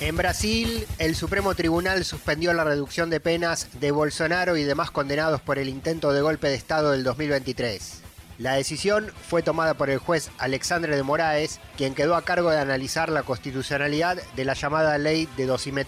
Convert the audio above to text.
En Brasil, el Supremo Tribunal suspendió la reducción de penas de Bolsonaro y demás condenados por el intento de golpe de Estado del 2023. La decisión fue tomada por el juez Alexandre de Moraes, quien quedó a cargo de analizar la constitucionalidad de la llamada ley de dosimetría